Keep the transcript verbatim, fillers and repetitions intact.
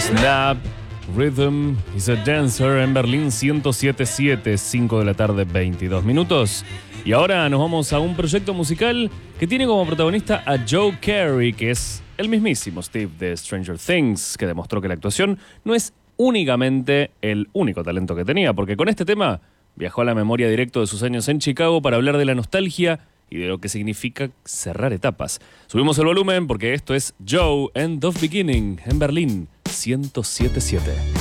Snap Rhythm is a Dancer en Berlín ciento siete punto siete, cinco de la tarde, veintidós minutos. Y ahora nos vamos a un proyecto musical que tiene como protagonista a Joe Carey, que es el mismísimo Steve de Stranger Things, que demostró que la actuación no es únicamente el único talento que tenía, porque con este tema viajó a la memoria directo de sus años en Chicago para hablar de la nostalgia y de lo que significa cerrar etapas. Subimos el volumen porque esto es Joe and the Beginning en Berlín ciento siete punto siete.